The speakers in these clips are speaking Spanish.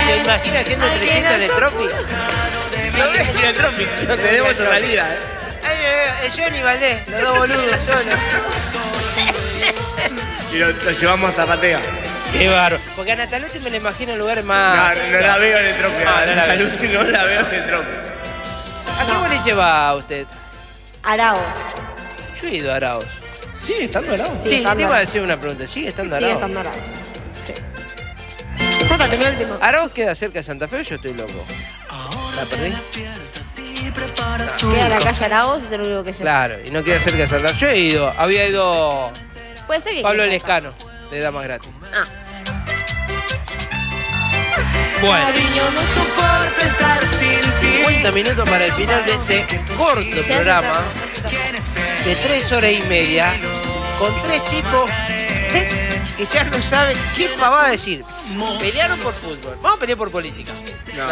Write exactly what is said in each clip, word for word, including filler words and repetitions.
¿Se imagina haciendo trescientas de Tropi? No ves que el Tropi, no tenemos otra salida, ¿eh? Ay, ay, ay, Johnny Valdés, los dos boludos solos. Y lo, lo llevamos a Zapatea. Qué bárbaro. Porque a Nataluti me la imagino en lugares más... No, no la veo en el Tropi. No, no la veo. Nataluti no la veo en el Tropi. ¿A qué boliche va usted? Araos. Yo he ido a Araos. ¿Sigue estando Araos? Sí, Sí, estando te iba a Araos. decir una pregunta. ¿Sigue estando Sigue Araos? estando Araos. Sí. Está para terminar el tiempo. ¿Araos queda cerca de Santa Fe o yo estoy loco? ¿La perdí? Queda la calle Araos, es el único que sé. Claro, y no queda cerca de Santa Fe. Yo he ido, había ido Puede ser que Pablo quede Lescano, de Damas Gratis. Ah. Bueno, No soporto estar sin ti. cincuenta minutos para el final de este corto programa de tres horas y media con tres tipos que ya no saben qué pavada decir. Pelearon por fútbol. Vamos a pelear por política. No.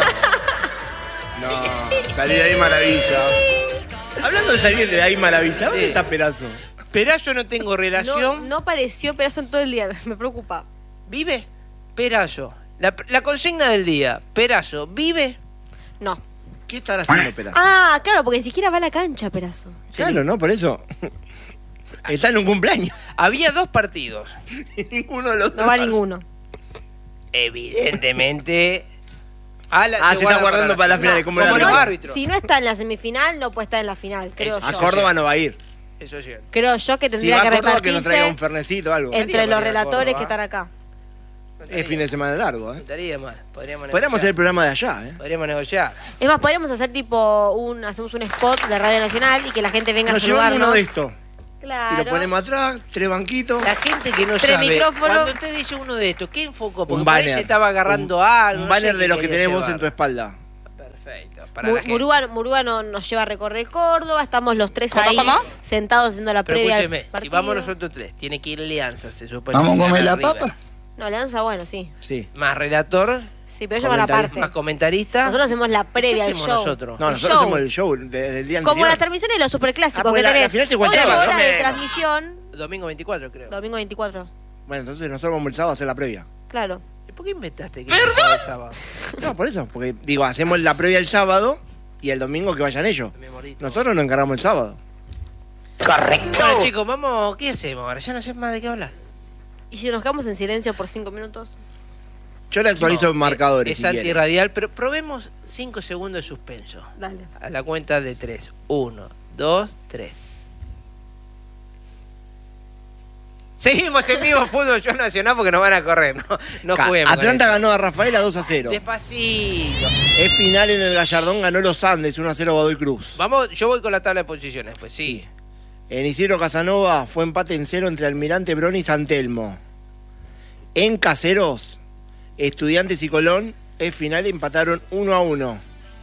No, salir de ahí maravilla. Hablando de salir de ahí maravilla, ¿dónde Sí. está Perazo? Pero yo no tengo No, relación. no apareció Perazo en todo el día, me preocupa. ¿Vive? Perazo. La, la consigna del día. Perazo, ¿vive? No. ¿Qué estará haciendo Perazo? Ah, claro, porque ni siquiera va a la cancha, Perazo. Claro, ¿no? Por eso. Está en un cumpleaños. Había dos partidos. Y ninguno de los No va dos. ninguno. Evidentemente. Ala, Ah, se está guarda guardando para las finales, como, como como la los final. árbitros. Si no está en la semifinal, no puede estar en la final, creo Eso. A yo. Córdoba no va a ir. Eso es cierto. Creo yo que Si tendría va a que Córdoba, que nos traiga un repartirse fernecito o algo. entre Estaría los para ir a relatores Córdoba. que están acá. Es fin de semana largo, No ¿eh? estaría mal. Podríamos Podríamos hacer negociar. el programa de allá, ¿eh? Podríamos negociar. Es más, podríamos hacer tipo un, hacemos un spot de Radio Nacional y que la gente venga Nos a llevamos saludarnos. uno de estos. Claro. Y lo ponemos atrás, tres banquitos. La gente que no Tres sabe. micrófonos. Cuando usted dice uno de estos, ¿qué enfocó? Porque Un por ahí banner. se estaba agarrando Un- algo. Un no banner sé de qué los que quería tenés vos llevar. en tu espalda. Perfecto. Para Mu- la gente. Murúa, Murúa no- nos lleva a recorrer Córdoba, estamos los tres ¿Cómo, ahí cómo? sentados haciendo la Pero previa al escúcheme, si partido. vamos nosotros tres, tiene que ir Alianza, se supone. Vamos a que comer gana la River. papa. No, Alianza, bueno, sí. Sí. Más relator, Sí, pero ellos van Comentarista. aparte. más comentarista. Nosotros hacemos la previa ¿Qué al hacemos show. nosotros? No, El nosotros show. hacemos el show de- del día Como anterior. las transmisiones de los superclásicos Ah, porque que la- la tenés. final se juega ocho el sábado. horas de Menos. transmisión, Domingo veinticuatro, creo. domingo veinticuatro. Bueno, entonces nosotros vamos el sábado a hacer la previa. Claro. ¿Y ¿Por qué inventaste que era el sábado? No, por eso. Porque, digo, hacemos la previa el sábado y el domingo que vayan ellos. Me morí. Nosotros nos encargamos el sábado. Bueno, chicos, vamos. ¿Qué hacemos ahora? Ya no sé más de qué hablar. ¿Y si nos quedamos en silencio por cinco minutos? Yo le actualizo No, marcadores. Es si quiere. antirradial, pero probemos cinco segundos de suspenso. Dale. A la cuenta de tres. uno, dos, tres. Seguimos en vivo fútbol yo nacional porque nos van a correr. No, no Ca- juguemos. con Atlanta eso. ganó a Rafaela dos a cero. Despacito. Es final en el Gallardón, ganó los Andes uno a cero Godoy Cruz. Vamos, yo voy con la tabla de posiciones, pues sí. En Isidro Casanova fue empate en cero entre Almirante Brown y San Telmo. En Caseros, Estudiantes y Colón, es final, empataron uno a uno.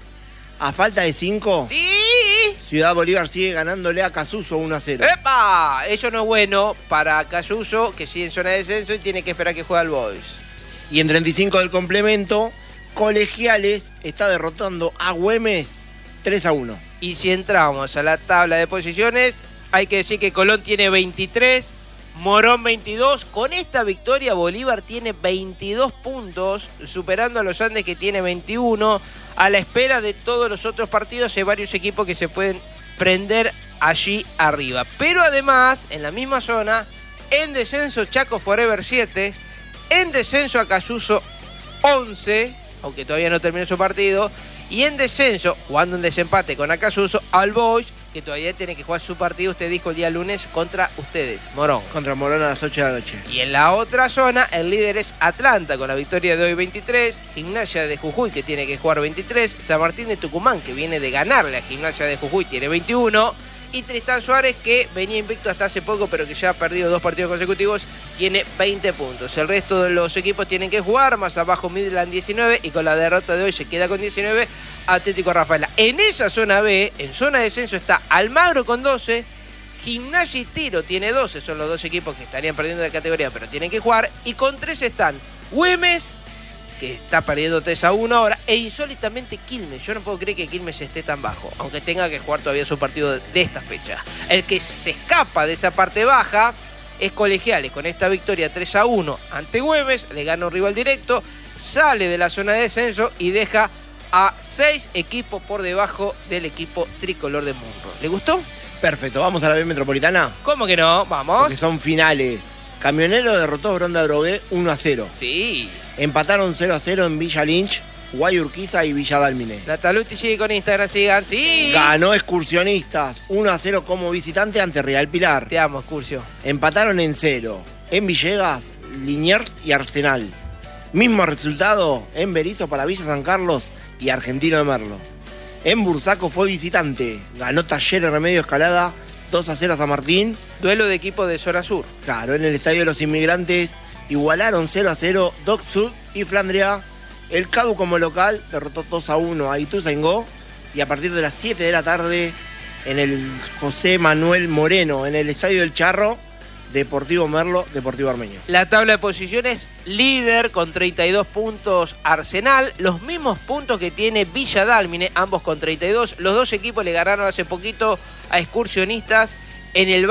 A falta de cinco, ¡Sí! Ciudad Bolívar sigue ganándole a Casuso uno a cero. ¡Epa! Eso no es bueno para Cayuso, que sigue en zona de descenso y tiene que esperar que juegue al Boys. Y en treinta y cinco del complemento, Colegiales está derrotando a Güemes tres a uno. Y si entramos a la tabla de posiciones, hay que decir que Colón tiene veintitrés, Morón veintidós. Con esta victoria Bolívar tiene veintidós puntos, superando a los Andes que tiene veintiuno. A la espera de todos los otros partidos hay varios equipos que se pueden prender allí arriba. Pero además, en la misma zona, en descenso Chaco Forever siete, en descenso Acayuso once, aunque todavía no terminó su partido, y en descenso, jugando un desempate con Acayuso, All Boys, que todavía tiene que jugar su partido, usted dijo el día lunes, contra ustedes, Morón. Contra Morón a las ocho de la noche. Y en la otra zona, el líder es Atlanta, con la victoria de hoy veintitrés, Gimnasia de Jujuy, que tiene que jugar veintitrés, San Martín de Tucumán, que viene de ganarle a Gimnasia de Jujuy, tiene veintiuno, y Tristán Suárez, que venía invicto hasta hace poco, pero que ya ha perdido dos partidos consecutivos, tiene veinte puntos. El resto de los equipos tienen que jugar, más abajo Midland diecinueve, y con la derrota de hoy se queda con diecinueve, Atlético Rafaela. En esa zona B, en zona de descenso, está Almagro con doce, Gimnasia y Tiro tiene doce, son los dos equipos que estarían perdiendo de categoría, pero tienen que jugar, y con tres están Güemes, que está perdiendo tres a uno ahora, e insólitamente Quilmes. Yo no puedo creer que Quilmes esté tan bajo, aunque tenga que jugar todavía su partido de esta fecha. El que se escapa de esa parte baja es Colegiales, con esta victoria tres a uno ante Güemes, le gana un rival directo, sale de la zona de descenso y deja a seis equipos por debajo del equipo tricolor de Munro. ¿Le gustó? Perfecto, vamos a la B Metropolitana. ¿Cómo que no? Vamos. Porque son finales. Camionero derrotó a Bronda Drogué uno a cero. Sí. Empataron cero a cero en Villa Lynch, Guayurquiza y Villa Dálmine. Nataluti sigue con Instagram, sigan. Sí. Ganó Excursionistas uno a cero como visitante ante Real Pilar. Te amo, Excursio. Empataron en cero en Villegas, Liniers y Arsenal. Mismo resultado en Berizo para Villa San Carlos y Argentino de Merlo. En Bursaco fue visitante. Ganó Talleres Remedio Escalada dos a cero a San Martín. Duelo de equipo de zona sur. Claro, en el Estadio de los Inmigrantes igualaron cero a cero Doc Sud y Flandria. El Cadu como local derrotó dos a uno a Ituzaingó. Y a partir de las siete de la tarde en el José Manuel Moreno, en el Estadio del Charro, Deportivo Merlo, Deportivo Armenio. La tabla de posiciones, líder con treinta y dos puntos Arsenal, los mismos puntos que tiene Villa Dálmine, ambos con treinta y dos. Los dos equipos le ganaron hace poquito a Excursionistas. En el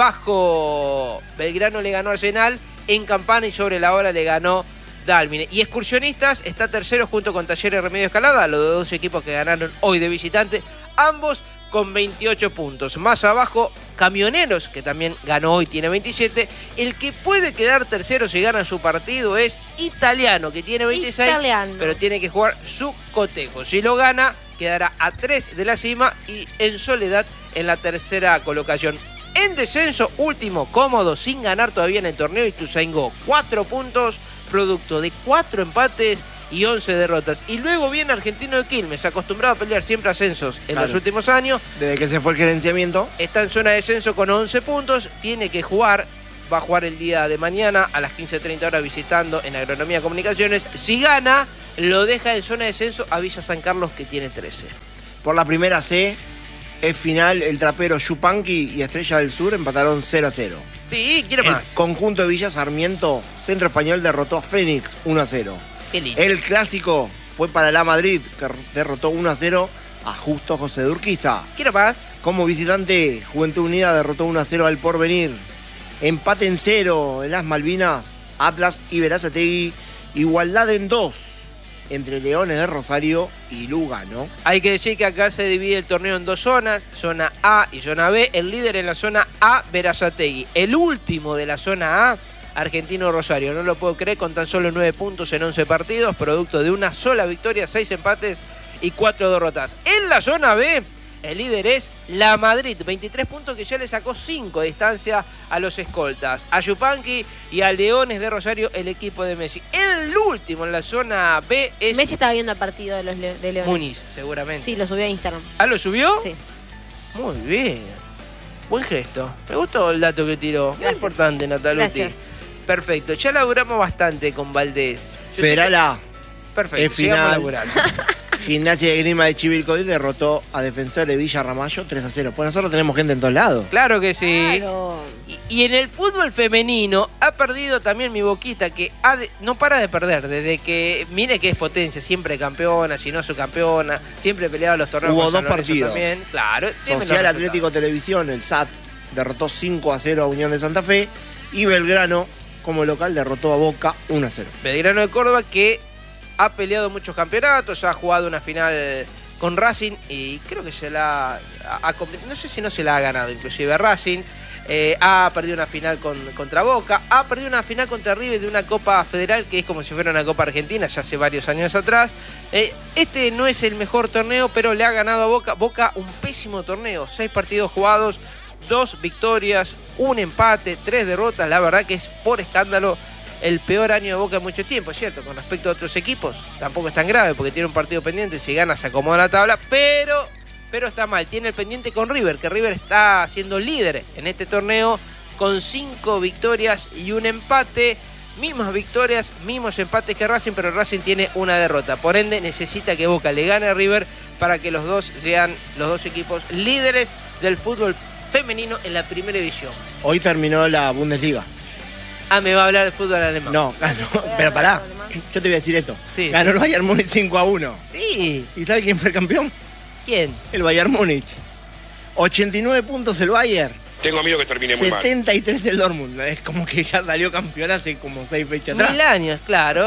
Bajo, Belgrano le ganó a Arsenal, en Campana y sobre la hora le ganó Dálmine. Y Excursionistas está tercero junto con Talleres Remedio Escalada, los dos equipos que ganaron hoy de visitante, ambos con veintiocho puntos. Más abajo, Camioneros, que también ganó hoy, tiene veintisiete. El que puede quedar tercero si gana su partido es Italiano, que tiene veintiséis, Italiano. pero tiene que jugar su cotejo. Si lo gana, quedará a tres de la cima y en soledad en la tercera colocación. En descenso, último, cómodo, sin ganar todavía en el torneo, Ituzaingó, cuatro puntos, producto de cuatro empates y once derrotas. Y luego viene Argentino de Quilmes, acostumbrado a pelear siempre ascensos en Claro. los últimos años. Desde que se fue el gerenciamiento. Está en zona de descenso con once puntos, tiene que jugar, va a jugar el día de mañana a las quince treinta horas visitando en Agronomía Comunicaciones. Si gana, lo deja en zona de descenso a Villa San Carlos, que tiene trece. Por la primera C, es final el trapero Yupanqui y Estrella del Sur empataron cero a cero. Sí, quiero El más. conjunto de Villa Sarmiento, Centro Español, derrotó a Fénix uno a cero. Qué lindo. El clásico fue para la Madrid, que derrotó uno a cero a Justo José de Urquiza. Quiero más. Como visitante, Juventud Unida derrotó uno a cero al Porvenir. Empate en cero en las Malvinas, Atlas y Berazategui. Igualdad en dos entre Leones de Rosario y Lugano. Hay que decir que acá se divide el torneo en dos zonas, zona A y zona B. El líder en la zona A, Berazategui. El último de la zona A, Argentino Rosario. No lo puedo creer, con tan solo nueve puntos en once partidos, producto de una sola victoria, seis empates y cuatro derrotas. En la zona B, el líder es la Madrid, veintitrés puntos, que ya le sacó cinco de distancia a los escoltas, a Yupanqui y a Leones de Rosario, el equipo de Messi. El último en la zona B es Messi estaba viendo el partido de los Le- de Leones. Muniz, seguramente. Sí, lo subió a Instagram. ¿Ah, lo subió? Sí. Muy bien. Buen gesto. Me gustó el dato que tiró. Muy Gracias. importante, Nataluti. Gracias. Perfecto. Ya laburamos bastante con Valdés. Yo Federal sé A, que- Perfecto. es sigamos final. laburando. Gimnasia de Grima de Chivilcoy derrotó a Defensor de Villa Ramallo tres a cero. Pues nosotros tenemos gente en todos lados. Claro que sí. Claro. Y, y en el fútbol femenino ha perdido también mi Boquita, que ha de- no para de perder. Desde que, mire que es potencia, siempre campeona, si no su campeona, siempre peleaba los torneos. Hubo con San dos Lorenzo partidos. También. Claro. deme los Social resultados. Atlético Televisión, el S A T, derrotó cinco a cero a Unión de Santa Fe. Y Belgrano, como local, derrotó a Boca uno a cero. Belgrano de Córdoba, que ha peleado muchos campeonatos, ha jugado una final con Racing y creo que se la ha, ha complet- no sé si no se la ha ganado inclusive a Racing. Eh, ha perdido una final con, contra Boca, ha perdido una final contra River de una Copa Federal que es como si fuera una Copa Argentina, ya hace varios años atrás. Eh, este no es el mejor torneo, pero le ha ganado a Boca. Boca un pésimo torneo, seis partidos jugados, dos victorias, un empate, tres derrotas. La verdad que es por escándalo el peor año de Boca en mucho tiempo, ¿cierto? Con respecto a otros equipos, tampoco es tan grave porque tiene un partido pendiente, si gana se acomoda la tabla, pero, pero está mal. Tiene el pendiente con River, que River está siendo líder en este torneo con cinco victorias y un empate. Mismas victorias, mismos empates que Racing, pero Racing tiene una derrota. Por ende, necesita que Boca le gane a River para que los dos sean los dos equipos líderes del fútbol femenino en la primera división. Hoy terminó la Bundesliga. Ah, me va a hablar de fútbol alemán. No, ganó. Pero pará, yo te voy a decir esto. Sí. Ganó el Bayern Múnich cinco a uno. Sí. ¿Y sabes quién fue el campeón? ¿Quién? El Bayern Múnich. ochenta y nueve puntos el Bayern. Tengo miedo que termine muy mal. setenta y tres el Dortmund. Es como que ya salió campeón hace como seis fechas atrás. Mil años, claro.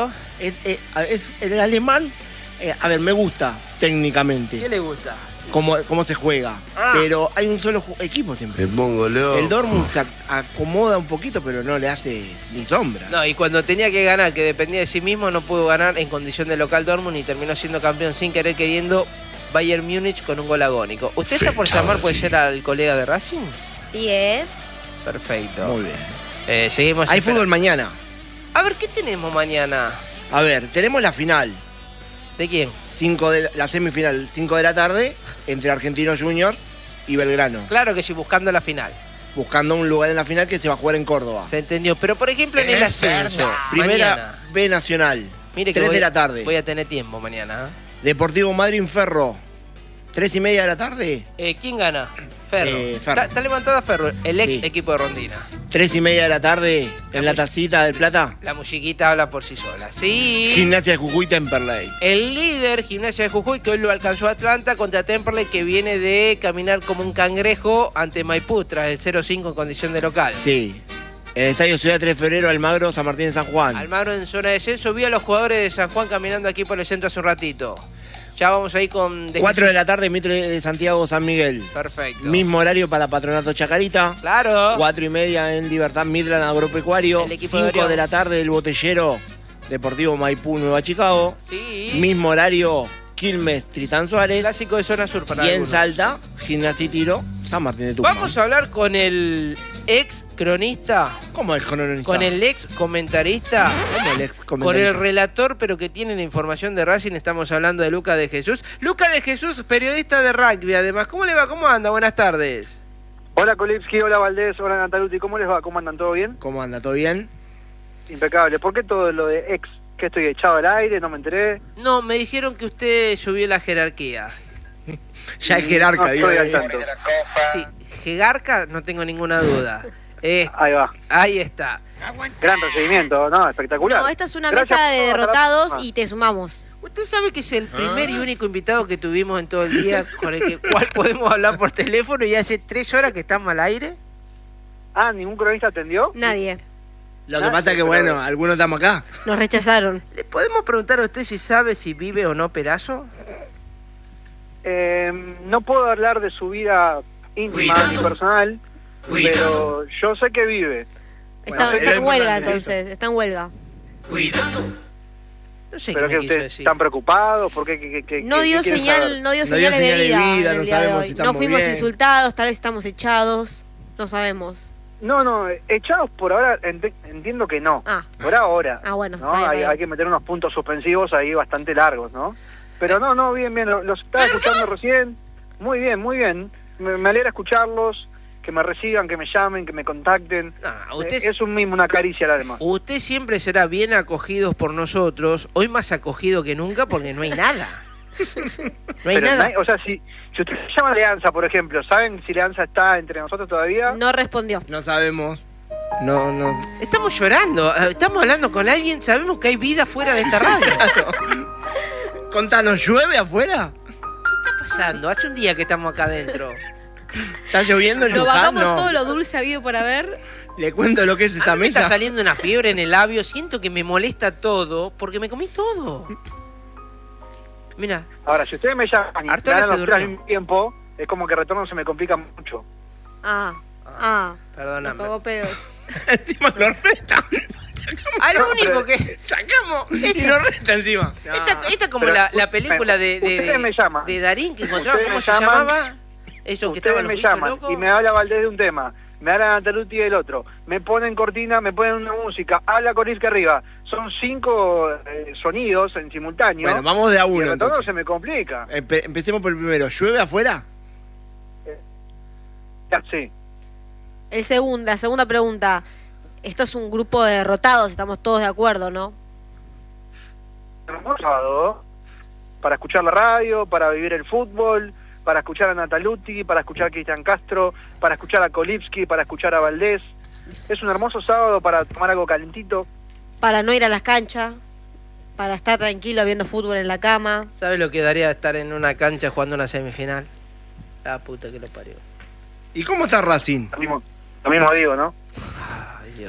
Es, es, es- el alemán, eh, a ver, me gusta técnicamente. ¿Qué le gusta? Cómo, cómo se juega. Ah. Pero hay un solo ju- equipo siempre. Me pongo loco. El Dortmund se ac- acomoda un poquito, pero no le hace ni sombra. No, y cuando tenía que ganar, que dependía de sí mismo, no pudo ganar en condición de local Dortmund y terminó siendo campeón sin querer queriendo Bayern Múnich con un gol agónico. ¿Usted está por llamar, puede ser al colega de Racing? Sí es. Perfecto. Muy bien. Eh, seguimos. Hay espera- fútbol mañana. A ver, ¿qué tenemos mañana? A ver, tenemos la final. ¿De quién? Cinco de, la semifinal, cinco de la tarde, entre Argentinos Juniors y Belgrano. Claro que sí, buscando la final. Buscando un lugar en la final que se va a jugar en Córdoba. Se entendió. Pero, por ejemplo, en el ascenso. Primera mañana. B Nacional. Mire que tres voy- de la tarde. Voy a tener tiempo mañana. Deportivo Madrid Ferro. Tres y media de la tarde. ¿eh? ¿Quién gana? Ferro. Eh, Ferro. Está, está levantada Ferro, el ex Sí. equipo de Rondina. Tres y media de la tarde en la tacita del Plata. La musiquita habla por sí sola. Sí. Gimnasia de Jujuy Temperley. El líder, Gimnasia de Jujuy, que hoy lo alcanzó Atlanta contra Temperley, que viene de caminar como un cangrejo ante Maipú tras el cero cinco en condición de local. Sí. El Estadio Ciudad tres de Febrero, Almagro, San Martín de San Juan. Almagro en zona de descenso. Vi a los jugadores de San Juan caminando aquí por el centro hace un ratito. Ya vamos ahí con... Cuatro de la tarde, Mitre de Santiago, San Miguel. Perfecto. Mismo horario para Patronato Chacarita. Claro. Cuatro y media en Libertad Midland Agropecuario. El equipo de Cinco Orión. de la tarde, el Botellero, Deportivo Maipú, Nueva Chicago. Sí. Mismo horario, Quilmes, Tritán Suárez. Clásico de zona sur para Y en algunos. Salta, Gimnasia y Tiro, San Martín de Tucumán. Vamos a hablar con el ex cronista, ¿Cómo es cronista? con el ex comentarista, ¿Cómo el ex con el comentarista? relator, pero que tiene la información de Racing. Estamos hablando de Lucas de Jesús. Lucas de Jesús, periodista de rugby, además. ¿Cómo le va? ¿Cómo anda? Buenas tardes. Hola Kolipski, hola Valdés, hola Nataluti, ¿cómo les va? ¿Cómo andan? ¿Todo bien? ¿Cómo anda? ¿Todo bien? Impecable. ¿Por qué todo lo de ex? ¿Que estoy echado al aire? ¿No me enteré? No, me dijeron que usted subió la jerarquía. Ya es jerarca, No digo. estoy al tanto. Sí, jerarca, no tengo ninguna duda. Eh, Ahí va. ahí está. Gran recibimiento, ¿no? Espectacular. No, esta es una Gracias mesa de por- derrotados hasta la- y te sumamos. Usted sabe que es el primer y único invitado que tuvimos en todo el día con el que, cual podemos hablar por teléfono y hace tres horas que estamos al aire. Ah, ¿ningún cronista atendió? Nadie. Lo que Ah, pasa es que, pero- bueno, algunos estamos acá. Nos rechazaron. ¿Le podemos preguntar a usted si sabe si vive o no Perazo? Eh, no puedo hablar de su vida íntima ni personal, pero yo sé que vive. Está, Bueno, está es en huelga importante entonces, está en huelga. No sé Pero qué que me quiso ustedes decir. están preocupados, ¿por qué? qué, qué- qué- No qué dio quieren señal, saber? no dio No dio señales de señal de vida. vida, en no el día de sabemos hoy. si No estamos fuimos bien. insultados, tal vez estamos echados, no sabemos. No, no, echados por ahora enti- entiendo que no. Ah, Por ahora. ah bueno. ¿no? está bien, Hay, está hay bien. que meter unos puntos suspensivos ahí bastante largos, ¿no? Pero no, no, bien, bien, lo- los estaba escuchando recién. Muy bien, muy bien. Me, me alegra escucharlos, que me reciban, que me llamen, que me contacten. Ah, usted, Eh, es un mimo, una caricia al alma. usted siempre será bien acogido por nosotros, hoy más acogido que nunca porque no hay nada. No hay Pero nada. no hay- o sea, si, si usted se llama Leanza, por ejemplo, ¿saben si Leanza está entre nosotros todavía? No respondió. No sabemos. No, no. Estamos llorando, eh, estamos hablando con alguien, sabemos que hay vida fuera de esta radio. ¿Qué Contanos, ¿llueve afuera? está pasando? Hace un día que estamos acá adentro. ¿Está lloviendo en Lo Luján? bajamos No. todo lo dulce habido por haber. Le cuento lo que es A esta mí me está mesa. saliendo una fiebre en el labio, siento que me molesta todo porque me comí todo. Mira, Ahora, si ustedes me llaman y me Artola dan se los tres al durmió. mismo tiempo, es como que el retorno se me complica mucho. Ah, ah. Nos perdóname. cagó pedos. Encima lo resta. Ah, lo No, único pero- que... Sacamos y nos resta encima. No. Esta, esta como Pero la, la u- película de, de, ustedes me llaman. de Darín que encontraba, Ustedes ¿cómo me se llaman. llamaba? Eso que Ustedes estaban los me bichos llaman locos. y me habla Valdés de un tema, me habla Nataluti del otro, me ponen cortina, me ponen una música, habla Korilski arriba. Son cinco eh, sonidos en simultáneo. Bueno, vamos de a y el uno retorno entonces. se me complica. Empe- empecemos por el primero. ¿Llueve afuera? Ya, sí. El segundo, la segunda pregunta. Esto es un grupo de derrotados, estamos todos de acuerdo, ¿no? Hermoso, para escuchar la radio, para vivir el fútbol, para escuchar a Nataluti, para escuchar a Cristian Castro, para escuchar a Kolipski, para escuchar a Valdés. Es un hermoso sábado para tomar algo calentito. Para no ir a las canchas, para estar tranquilo viendo fútbol en la cama. ¿Sabe lo que daría estar en una cancha jugando una semifinal? La puta que lo parió. ¿Y cómo está Racing? Lo mismo, lo mismo digo, ¿no? Ay, Dios.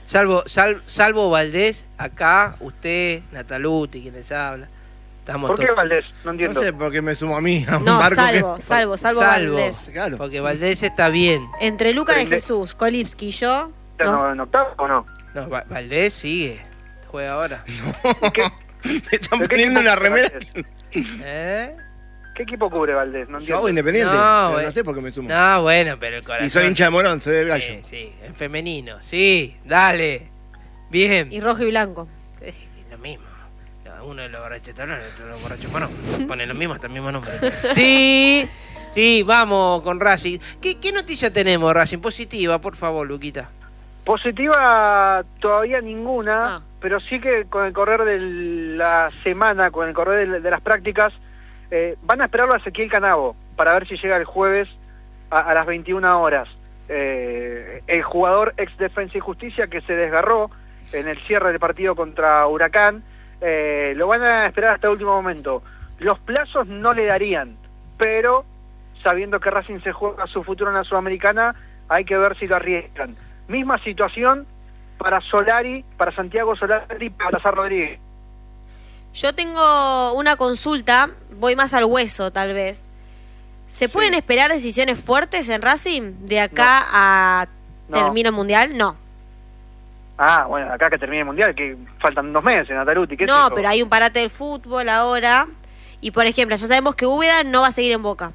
Salvo, sal, salvo Valdés, acá, usted, Nataluti, quien les habla. Estamos ¿Por qué todos- Valdés? No entiendo. No sé por qué me sumo a mí, a un No, barco salvo, que... salvo, salvo, Salvo. Valdés. Claro. Porque Valdés está bien. Entre Lucas de Pero- Jesús, Kolipski y yo. ¿Está no. en octavo o no? No, Va- Valdés sigue. Juega ahora. ¿Qué, Me están ¿Pero qué poniendo equipo una cubre remera. Valdés? ¿Eh? ¿Qué equipo cubre Valdés? No Yo entiendo. hago independiente, No, pero güey. no sé por qué me sumo. No, bueno, pero el corazón. Y soy hincha de Morón, soy del gallo. Sí, sí, en femenino. Sí, dale. Bien. Y rojo y blanco. Eh, lo mismo. No, uno de los borrachos talón, el otro de los borrachos Morón. Ponen lo mismo hasta el mismo nombre. Sí, sí, vamos con Racing. ¿Qué, qué noticia tenemos, Racing? Positiva, por favor, Luquita. Positiva todavía ninguna, Ah. pero sí que con el correr de la semana, con el correr de, de las prácticas, eh, van a esperarlo a Ezequiel Canavo para ver si llega el jueves a, a las veintiuna horas. Eh, el jugador ex Defensa y Justicia que se desgarró en el cierre del partido contra Huracán, eh, lo van a esperar hasta el último momento. Los plazos no le darían, pero sabiendo que Racing se juega su futuro en la Sudamericana, hay que ver si lo arriesgan. Misma situación para Solari, para Santiago Solari, para Salazar Rodríguez. Yo tengo una consulta, voy más al hueso tal vez. ¿Se pueden esperar decisiones fuertes en Racing de acá No. a No. termino el mundial? No. Ah, bueno, acá que termine el Mundial, que faltan dos meses, Nataluti. ¿qué No, es eso? pero hay un parate del fútbol ahora. Y por ejemplo, ya sabemos que Úbeda no va a seguir en Boca.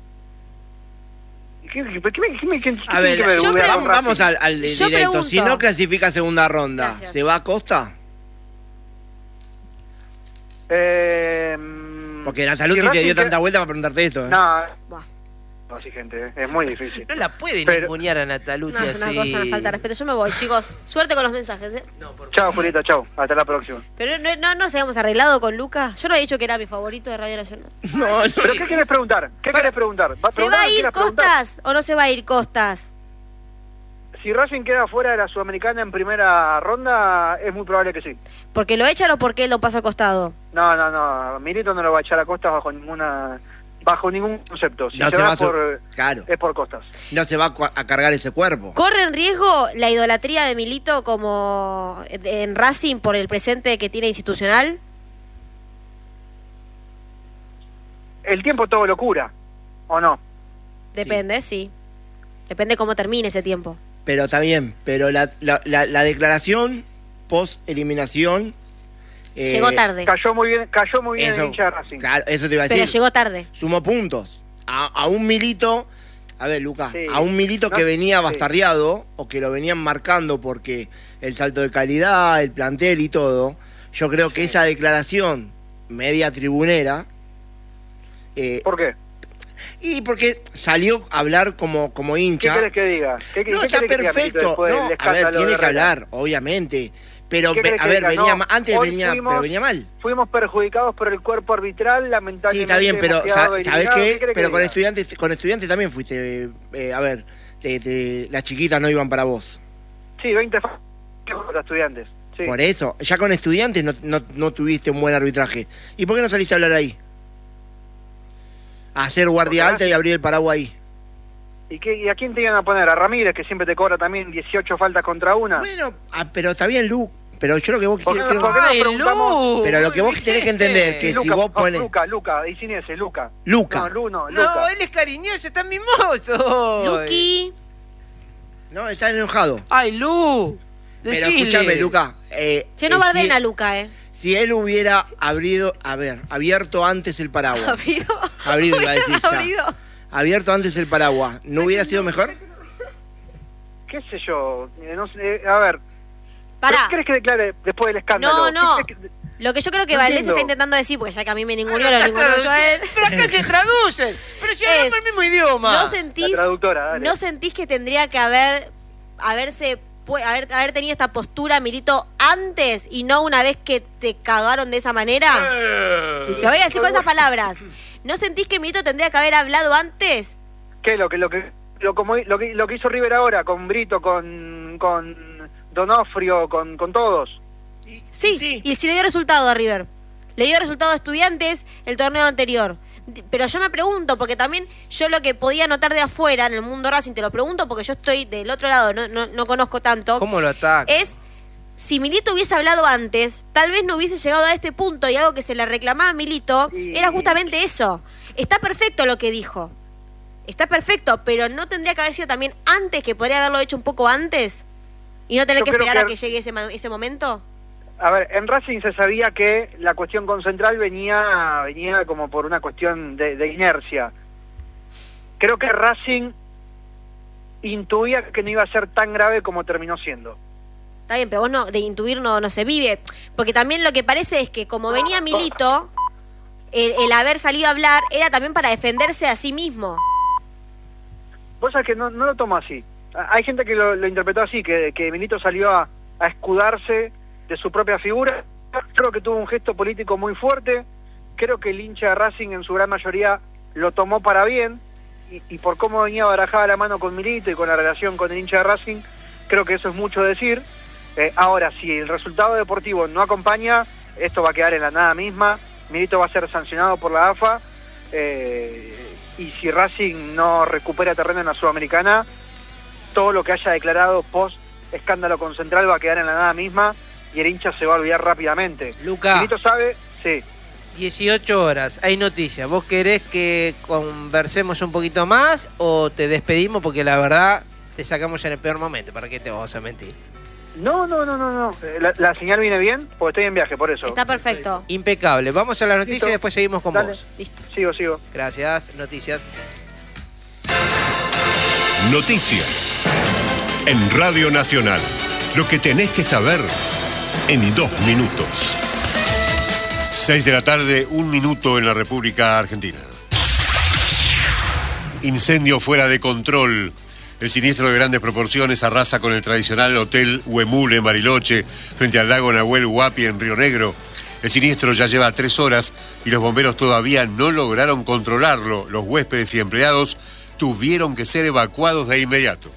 ¿Qué, qué, qué, qué, qué, qué, A ver, qué tiene que yo ver vamos, con vamos Racing? al, al Yo directo. pregunto. Si no clasifica segunda ronda, Gracias. ¿se va a Costa? Eh, Porque Nataluti si te dio Racing tanta queda- vuelta para preguntarte esto. ¿eh? No, Buah. no, sí, gente, eh, es muy difícil. No la pueden Pero- ningunear a Nataluti No, es así. una cosa, una falta de respeto. Yo me voy, chicos. Suerte con los mensajes, ¿eh? No, por Chao, Julita, chao. Hasta la próxima. Pero no, no nos habíamos arreglado con Lucas. Yo no había dicho que era mi favorito de Radio Nacional. No, no. ¿Pero qué querés preguntar? ¿Qué querés preguntar? ¿Va- ¿Se va preguntar a o ir quieres preguntar? Costas o no se va a ir Costas? Si Racing queda fuera de la Sudamericana en primera ronda, es muy probable que sí. ¿Porque lo echan o porque él lo pasa al costado? No, no, no. Milito no lo va a echar a Costas bajo ninguna bajo ningún concepto. Si No se, se va va a su- por, Claro, es por Costas. no se va a, cua- a cargar ese cuerpo. ¿Corre en riesgo la idolatría de Milito como en Racing por el presente que tiene institucional? El tiempo todo lo cura, ¿o no? Depende, sí. Depende cómo termine ese tiempo. Pero está bien, pero la, la, la, la declaración post-eliminación... eh, Llegó tarde, Cayó muy bien, cayó muy bien Eso, el hincha de Racing. claro, eso te iba a pero decir. llegó tarde. Sumó puntos. A, a un Milito... A ver, Lucas, Sí. a un Milito No, que venía sí. bastardeado o que lo venían marcando porque el salto de calidad, el plantel y todo, yo creo que esa declaración media tribunera... eh, ¿Por qué? y porque salió a hablar como, como ¿Qué hincha. querés que diga? ¿Qué, qué- No, qué está querés que diga, Milito, perfecto. después del No, a ver, escándalo tiene de que Herrera? hablar, obviamente. Pero, ¿Qué ve- querés a que ver, diga? venía No, ma- antes hoy venía, fuimos- pero venía mal. Fuimos perjudicados por el cuerpo arbitral, Sí, lamentablemente. está bien, pero hemos quedado sa- ¿sabes eliminados. qué? querés que Pero con diga? estudiantes, con estudiantes también fuiste, eh, a ver, te- te- las chiquitas no iban para vos. Sí, veinte fa- los estudiantes. Sí. Por eso, ya con estudiantes no, no, no tuviste un buen arbitraje. ¿Y por qué no saliste a hablar ahí? A hacer guardia Porque alta y abrir el paraguas ahí. ¿Y, qué, ¿Y a quién te iban a poner? ¿A Ramírez, que siempre te cobra también dieciocho faltas contra una? Bueno, ah, pero está bien, Lu. Pero yo lo que vos ¿Por qué quiero- no- por qué no Ay, preguntamos? Lu, Pero lo que vos ¿viste? tenés que entender que si Luca, vos oh, pones... Luca, Luca, y sin ese, Luca. Luca. No, Lu, no, Luca. No, él es cariñoso, está mimoso. Luqui, No, está enojado. Ay, Lu. Pero Decile. escúchame, Luca. Eh, che, no eh, barden si, a Luca, ¿eh? si él hubiera abrido, a ver, abierto antes el paraguas. Abrido. Abrido, iba a decir ya. Abrido. Abierto antes el paraguas. ¿No hubiera sido mejor? ¿Qué sé yo? Eh, no sé, eh, a ver, Pará. ¿qué crees que declare después del escándalo? No, ¿Qué no. crees que- Lo que yo creo que No Valdés entiendo. está intentando decir, porque ya que a mí me Pero ninguneó, lo acá ninguneó yo a él. traducen, pero acá se traducen. Pero si hablamos Es, el mismo idioma. ¿No sentís, La traductora, dale. ¿No sentís que tendría que haber haberse pu- haber, haber tenido esta postura, Milito, antes y no una vez que te cagaron de esa manera? Eh. Te voy a decir con esas palabras. ¿No sentís que Milito tendría que haber hablado antes? ¿Qué? Lo que, lo que, lo, como, lo, que, lo que hizo River ahora, con Brito, con, con Donofrio, con, con todos. Sí, y si le dio resultado a River. Le dio resultado a Estudiantes el torneo anterior. Pero yo me pregunto, porque también yo lo que podía notar de afuera en el mundo Racing, te lo pregunto porque yo estoy del otro lado, no, no, no conozco tanto. ¿Cómo lo ataca? Es, si Milito hubiese hablado antes, tal vez no hubiese llegado a este punto, y algo que se le reclamaba a Milito Sí. era justamente eso. Está perfecto lo que dijo. Está perfecto, pero no tendría que haber sido también antes, que podría haberlo hecho un poco antes y no tener Yo que creo esperar que- a que llegue ese, ma- ese momento. A ver, en Racing se sabía que la cuestión con Central venía venía como por una cuestión de, de inercia. Creo que Racing intuía que no iba a ser tan grave como terminó siendo. Está bien, pero vos no, de intuir no, no se vive. Porque también lo que parece es que como venía Milito, el, el haber salido a hablar era también para defenderse a sí mismo. Vos sabés que no, no lo tomo así. A- Hay gente que lo, lo interpretó así, que, que Milito salió a, a escudarse de su propia figura. Creo que tuvo un gesto político muy fuerte. Creo que el hincha de Racing en su gran mayoría lo tomó para bien. Y, y por cómo venía barajada la mano con Milito y con la relación con el hincha de Racing, creo que eso es mucho decir. Eh, ahora, si el resultado deportivo no acompaña, esto va a quedar en la nada misma. Milito va a ser sancionado por la A F A. Eh, y si Racing no recupera terreno en la Sudamericana, todo lo que haya declarado post escándalo con Central va a quedar en la nada misma y el hincha se va a olvidar rápidamente. Luca. Milito sabe, sí. dieciocho horas, hay noticias. ¿Vos querés que conversemos un poquito más o te despedimos? Porque la verdad te sacamos en el peor momento. ¿Para qué te vamos a mentir? No, no, no, no, no. Eh, La, la señal viene bien porque estoy en viaje, por eso. Está perfecto. Impecable. Vamos a las noticias Listo. y después seguimos con Dale. vos. Listo. Sigo, sigo. Gracias. Noticias. Noticias. En Radio Nacional. Lo que tenés que saber en dos minutos. Seis de la tarde, un minuto en la República Argentina. Incendio fuera de control. El siniestro de grandes proporciones arrasa con el tradicional Hotel Huemul en Bariloche, frente al lago Nahuel Huapi en Río Negro. El siniestro ya lleva tres horas y los bomberos todavía no lograron controlarlo. Los huéspedes y empleados tuvieron que ser evacuados de inmediato.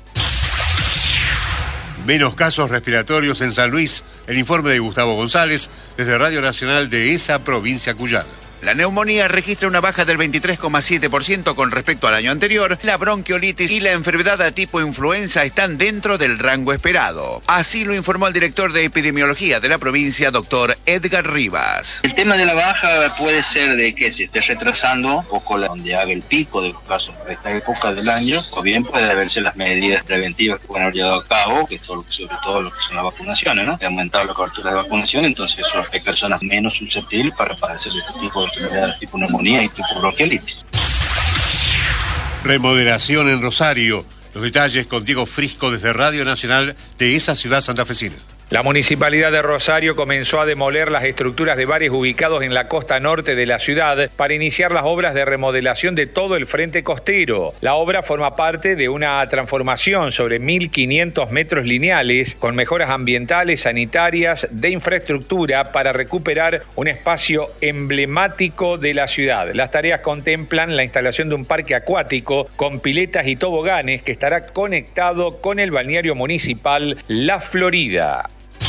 Menos casos respiratorios en San Luis. El informe de Gustavo González desde Radio Nacional de esa provincia cuyana. La neumonía registra una baja del veintitrés coma siete por ciento con respecto al año anterior. La bronquiolitis y la enfermedad de tipo influenza están dentro del rango esperado. Así lo informó el director de epidemiología de la provincia, doctor Edgar Rivas. El tema de la baja puede ser de que se esté retrasando un poco la, donde haga el pico de los casos para esta época del año, o bien puede haberse las medidas preventivas que pueden haber llevado a cabo, que todo, sobre todo lo que son las vacunaciones, ¿no? Que ha aumentado la cobertura de vacunación, entonces eso hay personas menos susceptibles para padecer este tipo de enfermedades tipo neumonía y tipo bronquiolitis. Remodelación en Rosario. Los detalles con Diego Frisco desde Radio Nacional de esa ciudad santafesina. La Municipalidad de Rosario comenzó a demoler las estructuras de bares ubicados en la costa norte de la ciudad para iniciar las obras de remodelación de todo el frente costero. La obra forma parte de una transformación sobre mil quinientos metros lineales con mejoras ambientales, sanitarias, de infraestructura para recuperar un espacio emblemático de la ciudad. Las tareas contemplan la instalación de un parque acuático con piletas y toboganes que estará conectado con el balneario municipal La Florida.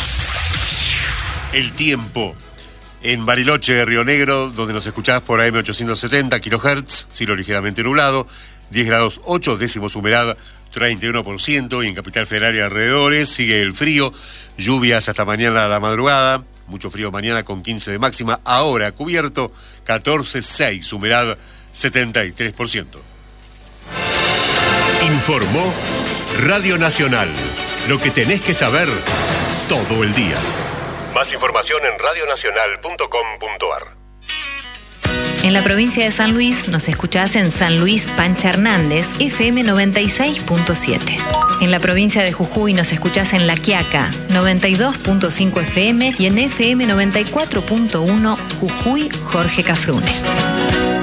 El tiempo. En Bariloche, Río Negro, donde nos escuchás por A M ochocientos setenta kilohertz, cielo ligeramente nublado, diez grados ocho décimos humedad, treinta y uno por ciento, y en Capital Federal y alrededores sigue el frío, lluvias hasta mañana a la madrugada, mucho frío mañana con quince de máxima, ahora cubierto, catorce coma seis, humedad setenta y tres por ciento. Informó Radio Nacional, lo que tenés que saber todo el día. Más información en radionacional punto com punto a r. En la provincia de San Luis nos escuchás en San Luis Pancha Hernández, F M noventa y seis punto siete. En la provincia de Jujuy nos escuchás en La Quiaca, noventa y dos punto cinco F M y en F M noventa y cuatro punto uno Jujuy Jorge Cafrune.